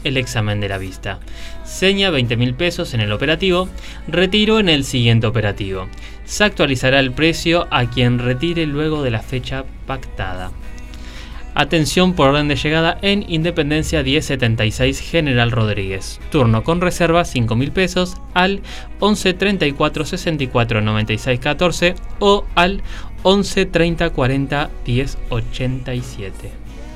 el examen de la vista. Seña 20.000 pesos en el operativo, retiro en el siguiente operativo. Se actualizará el precio a quien retire luego de la fecha pactada. Atención por orden de llegada en Independencia 1076 General Rodríguez. Turno con reserva 5.000 pesos al 11 34 64 96 14 o al 11 30 40 10 87.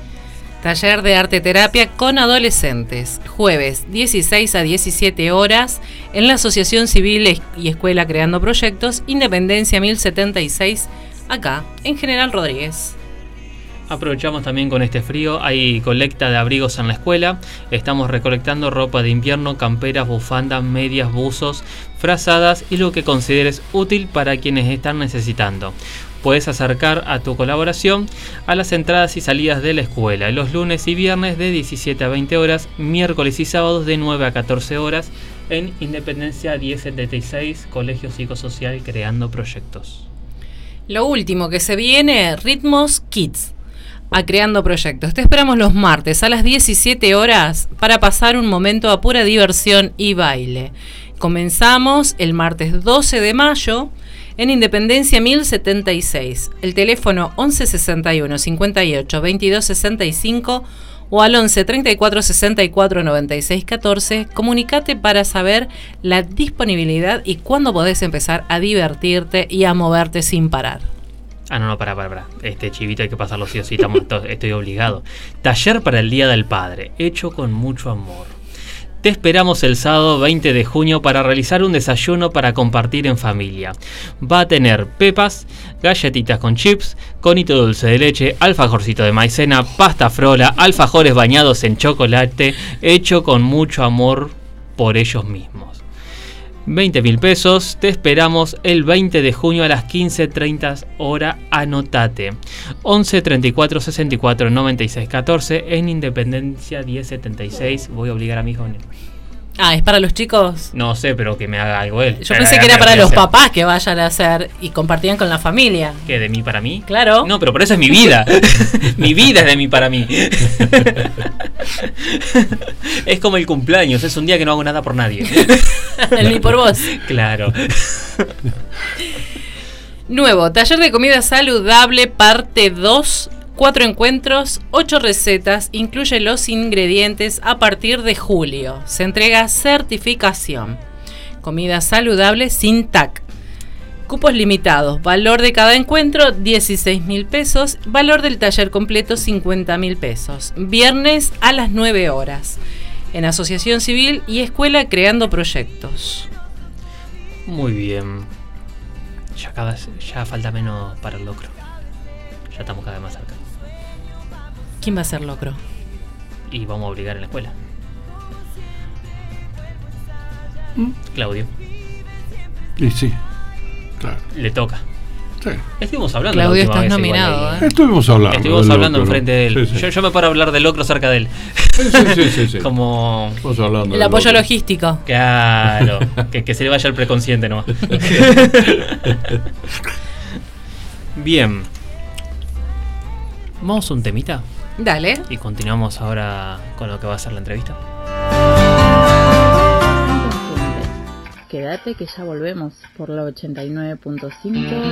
Taller de arte terapia con adolescentes. Jueves 16 a 17 horas en la Asociación Civil y Escuela Creando Proyectos, Independencia 1076, acá en General Rodríguez. Aprovechamos también con este frío, hay colecta de abrigos en la escuela, estamos recolectando ropa de invierno, camperas, bufandas, medias, buzos, frazadas y lo que consideres útil para quienes están necesitando. Puedes acercar a tu colaboración a las entradas y salidas de la escuela, los lunes y viernes de 17 a 20 horas, miércoles y sábados de 9 a 14 horas en Independencia 1076, Colegio Psicosocial Creando Proyectos. Lo último que se viene, Ritmos Kids. A Creando Proyectos. Te esperamos los martes a las 17 horas para pasar un momento a pura diversión y baile. Comenzamos el martes 12 de mayo en Independencia 1076. El teléfono 11 61 58 22 65 o al 11 34 64 96 14. Comunicate para saber la disponibilidad y cuándo podés empezar a divertirte y a moverte sin parar. No, para. Este chivito hay que pasarlo sí o sí, estoy obligado. Taller para el Día del Padre, hecho con mucho amor. Te esperamos el sábado 20 de junio para realizar un desayuno para compartir en familia. Va a tener pepas, galletitas con chips, conito dulce de leche, alfajorcito de maicena, pasta frola, alfajores bañados en chocolate, hecho con mucho amor por ellos mismos. 20.000 pesos, te esperamos el 20 de junio a las 15:30 hora, anotate. 11 34 64 96 14 en Independencia 1076. Voy a obligar a mi hijo. ¿Es para los chicos? No sé, pero que me haga algo él. Yo pensé que era para los papás que vayan a hacer y compartían con la familia. ¿Qué? ¿De mí para mí? Claro. No, pero por eso es mi vida. Mi vida es de mí para mí. Es como el cumpleaños, es un día que no hago nada por nadie. Ni por vos. Claro. Nuevo, taller de comida saludable, parte 2. 4 encuentros, 8 recetas, incluye los ingredientes a partir de julio. Se entrega certificación. Comida saludable sin TAC. Cupos limitados. Valor de cada encuentro, 16.000 pesos. Valor del taller completo, 50.000 pesos. Viernes a las 9 horas. En Asociación Civil y Escuela Creando Proyectos. Muy bien. Ya falta menos para el locro. Ya estamos cada vez más cerca. ¿Quién va a ser locro? Y vamos a obligar en la escuela. Claudio. Y sí, claro. Le toca. Sí. Estuvimos hablando. Claudio, estás nominado. Estuvimos hablando enfrente de él. Sí. Yo me paro a hablar del locro cerca de él. Sí. Como el apoyo logístico. Claro. que se le vaya el preconsciente nomás. Bien. Vamos a un temita. Dale. Y continuamos ahora con lo que va a ser la entrevista. Quédate que ya volvemos por la 89.5.